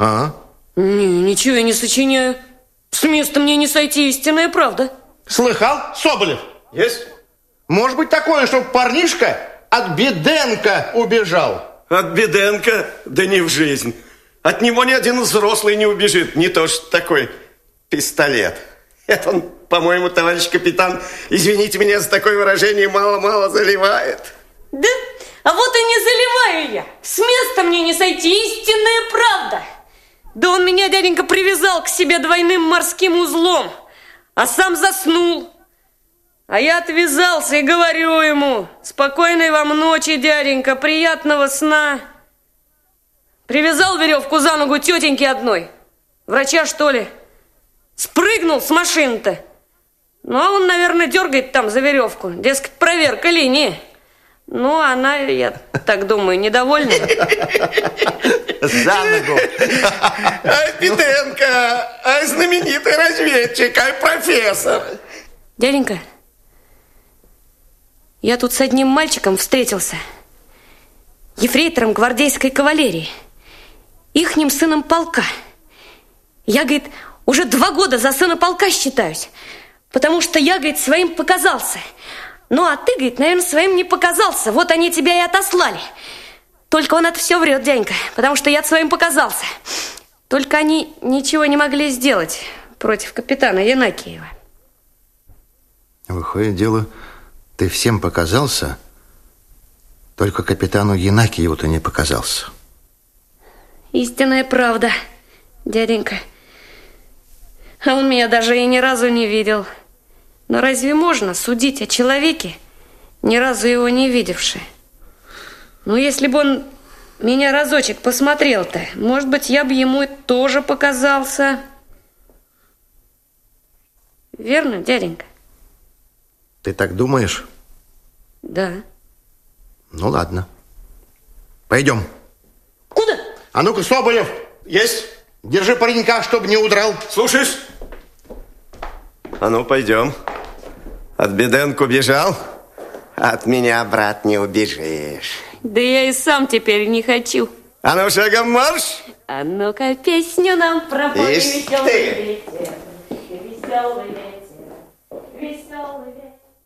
А? Ничего я не сочиняю. С места мне не сойти, истинная правда. Слыхал, Соболев? Есть? Может быть такое, что парнишка от Беденко убежал? От Беденко? Да не в жизнь. От него ни один взрослый не убежит. Не то что такой пистолет. Это он, по-моему, товарищ капитан, извините меня за такое выражение, мало-мало заливает. Да? А вот и не заливаю я. С места мне не сойти, истинная правда. Да он меня, дяденька, привязал к себе двойным морским узлом, а сам заснул. А я отвязался и говорю ему: спокойной вам ночи, дяденька, приятного сна. Привязал веревку за ногу тетеньки одной, врача, что ли. Спрыгнул с машины-то. Ну, а он, наверное, дергает там за веревку. Дескать, проверка линии. Ну, она, я так думаю, недовольна. За ногу. Ай, Беденко, ай, знаменитый разведчик, ай, профессор. Дяденька, я тут с одним мальчиком встретился. Ефрейтором гвардейской кавалерии. Ихним сыном полка. Я, говорит, уже 2 года за сына полка считаюсь. Потому что я, говорит, своим показался. Ну, а ты, говорит, наверное, своим не показался. Вот они тебя и отослали. Только он это все врет, дяденька, потому что я своим показался. Только они ничего не могли сделать против капитана Янакиева. Выходит, дело, ты всем показался, только капитану Янакиеву-то не показался. Истинная правда, дяденька. А он меня даже и ни разу не видел. Но разве можно судить о человеке, ни разу его не видевши? Ну, если бы он меня разочек посмотрел-то, может быть, я бы ему тоже показался. Верно, дяденька? Ты так думаешь? Да. Ну, ладно. Пойдем. Куда? А ну-ка, Соболев. Есть? Держи паренька, чтобы не удрал. Слушаюсь. А ну, пойдем. От Беденко убежал, от меня, брат, не убежишь. Да я и сам теперь не хочу. А ну, шагом марш. А ну-ка, песню нам пропой, Ишь веселый ты. ветер, веселый ветер, веселый ветер.